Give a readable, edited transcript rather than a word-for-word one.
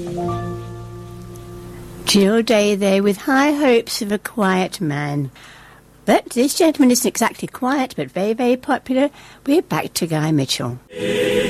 Jill Day there with high hopes of a quiet man. But this gentleman isn't exactly quiet, but very, very popular. We're back to Guy Mitchell.